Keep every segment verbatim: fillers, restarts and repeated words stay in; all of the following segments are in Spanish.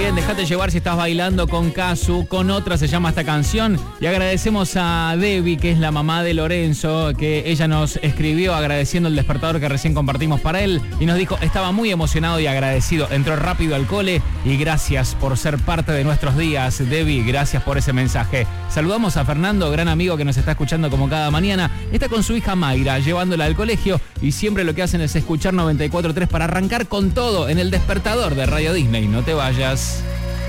también, dejate llevar si estás bailando con Casu, con otra se llama esta canción. Y agradecemos a Debbie, que es la mamá de Lorenzo, que ella nos escribió agradeciendo el despertador que recién compartimos para él. Y nos dijo, estaba muy emocionado y agradecido. Entró rápido al cole y gracias por ser parte de nuestros días, Debbie. Gracias por ese mensaje. Saludamos a Fernando, gran amigo que nos está escuchando como cada mañana. Está con su hija Mayra, llevándola al colegio. Y siempre lo que hacen es escuchar noventa y cuatro punto tres para arrancar con todo en el despertador de Radio Disney. No te vayas.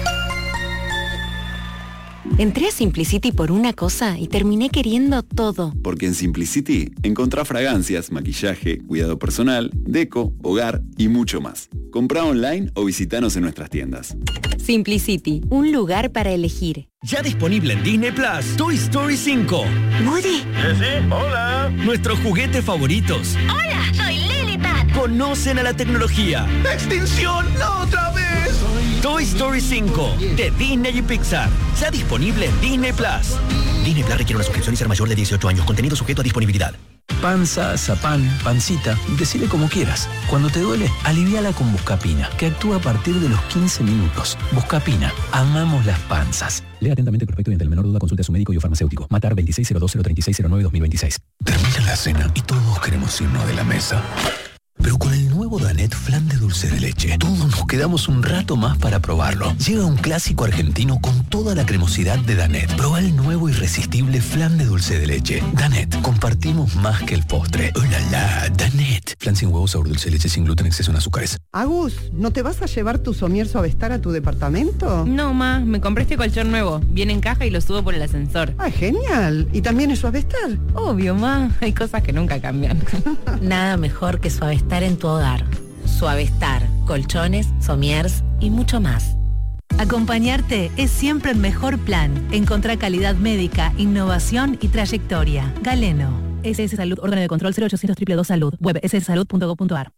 Entré a Simplicity por una cosa y terminé queriendo todo. Porque en Simplicity encontrá fragancias, maquillaje, cuidado personal, deco, hogar y mucho más. Comprá online o visitanos en nuestras tiendas. Simplicity, un lugar para elegir. Ya disponible en Disney Plus, Toy Story cinco. ¿Woody? Sí, sí, hola. Nuestros juguetes favoritos. Hola, soy Lilipad. Conocen a la tecnología. ¡Extinción! ¡No otra vez! Toy Story cinco, de Disney y Pixar. Ya disponible en Disney Plus. Disney Plus requiere una suscripción y ser mayor de dieciocho años. Contenido sujeto a disponibilidad. Panza, zapán, pancita, decile como quieras. Cuando te duele, aliviala con Buscapina, que actúa a partir de los quince minutos. Buscapina, amamos las panzas. Lea atentamente el prospecto y ante la menor duda consulte a su médico y o farmacéutico. Matar veintiséis cero dos cero treinta y seis cero nueve dos mil veintiséis. Termina la cena y todos queremos irnos de la mesa. Pero con el nuevo Danette Flan de dulce de leche, todos nos quedamos un rato más para probarlo. Llega un clásico argentino con toda la cremosidad de Danette. Proba el nuevo irresistible flan de dulce de leche. Danette, compartimos más que el postre. ¡Oh, la, la! Danette. Flan sin huevo, sabor dulce de leche, sin gluten, exceso en azúcares. Agus, ¿no te vas a llevar tu somier Suavestar a tu departamento? No, ma, me compré este colchón nuevo. Viene en caja y lo subo por el ascensor. ¡Ah, genial! ¿Y también es Suavestar? Obvio, ma. Hay cosas que nunca cambian. Nada mejor que Suavestar en tu hogar. Suavestar, colchones, somiers y mucho más. Acompañarte es siempre el mejor plan. Encontrá calidad médica, innovación y trayectoria. Galeno. S S Salud, órgano de control cero ochocientos dos dos dos Salud. Web ese ese salud punto gob punto ar.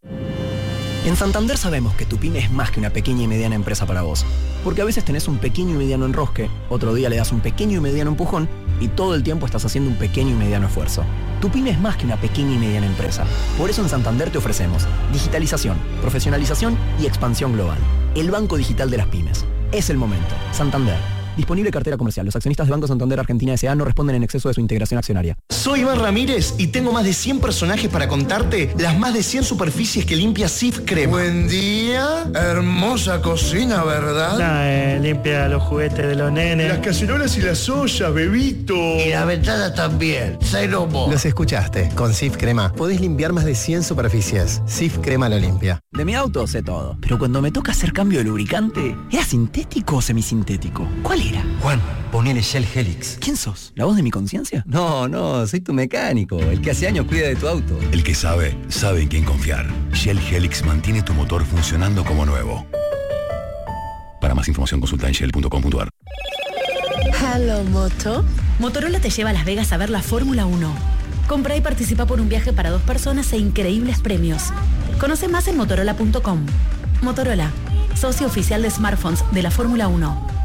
En Santander sabemos que tu pyme es más que una pequeña y mediana empresa para vos. Porque a veces tenés un pequeño y mediano enrosque, otro día le das un pequeño y mediano empujón y todo el tiempo estás haciendo un pequeño y mediano esfuerzo. Tu pyme es más que una pequeña y mediana empresa. Por eso en Santander te ofrecemos digitalización, profesionalización y expansión global. El banco digital de las pymes. Es el momento. Santander. Disponible cartera comercial. Los accionistas del Banco Santander Argentina S A no responden en exceso de su integración accionaria. Soy Iván Ramírez y tengo más de cien personajes para contarte las más de cien superficies que limpia Sif Crema. Buen día. Hermosa cocina, ¿verdad? Nah, eh, limpia los juguetes de los nenes. Las cacerolas y las ollas, bebito. Y la ventana también. Cero mo. Los escuchaste. Con Sif Crema podés limpiar más de cien superficies. Sif Crema lo limpia. De mi auto sé todo, pero cuando me toca hacer cambio de lubricante, ¿era sintético o semisintético? ¿Cuál era? Juan, ponele Shell Helix. ¿Quién sos? ¿La voz de mi conciencia? No, no, soy tu mecánico, el que hace años cuida de tu auto. El que sabe, sabe en quién confiar. Shell Helix mantiene tu motor funcionando como nuevo. Para más información consulta en shell punto com punto ar. Hello, Moto. Motorola te lleva a Las Vegas a ver la Fórmula uno. Compra y participa por un viaje para dos personas e increíbles premios. Conoce más en motorola punto com. Motorola, socio oficial de smartphones de la Fórmula uno.